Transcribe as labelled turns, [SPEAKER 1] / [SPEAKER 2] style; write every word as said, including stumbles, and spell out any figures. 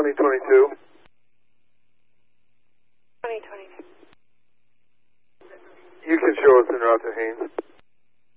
[SPEAKER 1] twenty twenty-two.
[SPEAKER 2] twenty twenty-two.
[SPEAKER 1] You can show us in Route to Haynes.